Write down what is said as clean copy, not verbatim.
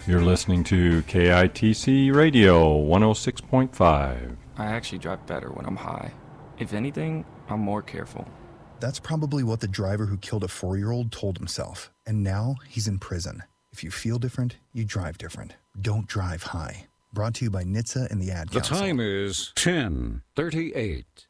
You're listening to KITC Radio 106.5. I actually drive better when I'm high. If anything, I'm more careful. That's probably what the driver who killed a 4-year-old told himself. And now he's in prison. If you feel different, you drive different. Don't drive high. Brought to you by NHTSA and the Ad Council. The time is 10:38.